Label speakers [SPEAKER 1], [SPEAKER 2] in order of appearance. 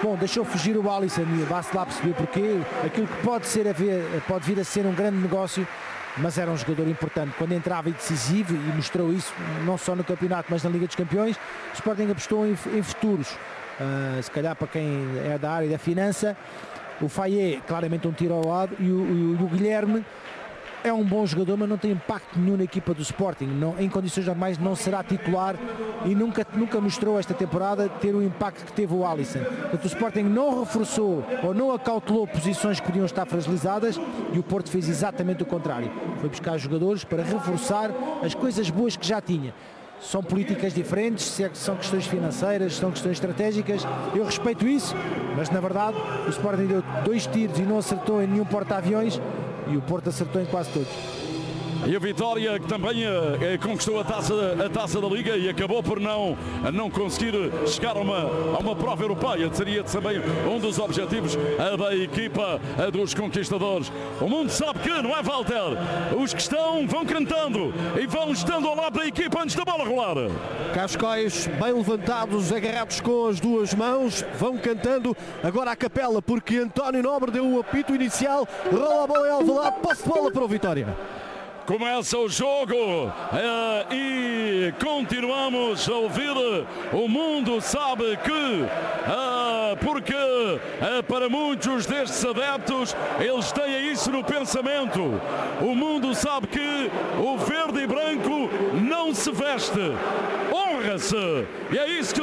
[SPEAKER 1] Bom, deixou fugir o Alisson e basta lá perceber porquê. Aquilo que pode vir a ser um grande negócio, mas era um jogador importante quando entrava e decisivo, e mostrou isso não só no campeonato mas na Liga dos Campeões. O Sporting apostou em futuros, se calhar para quem é da área da finança. O Fayet, claramente um tiro ao lado, e o Guilherme é um bom jogador, mas não tem impacto nenhum na equipa do Sporting. Não, em condições normais não será titular, e nunca mostrou esta temporada ter o impacto que teve o Alisson. Portanto, o Sporting não reforçou ou não acautelou posições que podiam estar fragilizadas, e o Porto fez exatamente o contrário. Foi buscar jogadores para reforçar as coisas boas que já tinha. São políticas diferentes, são questões financeiras, são questões estratégicas, eu respeito isso, mas na verdade o Sporting deu 2 tiros e não acertou em nenhum porta-aviões, e o Porto acertou em quase todos.
[SPEAKER 2] E a Vitória, que também conquistou a taça da Liga e acabou por não conseguir chegar a uma prova europeia. Seria também um dos objetivos da equipa dos conquistadores. O mundo sabe que, não é, Walter? Os que estão vão cantando e vão estando ao lado da equipa antes da bola rolar.
[SPEAKER 3] Cascóis bem levantados, agarrados com as 2 mãos, vão cantando agora a capela, porque António Nobre deu o apito inicial, rola a bola em Alvalade, posse de bola para o Vitória.
[SPEAKER 2] Começa o jogo e continuamos a ouvir. O mundo sabe que, porque para muitos destes adeptos, eles têm isso no pensamento. O mundo sabe que o verde e branco não se veste, honra-se. E é isso que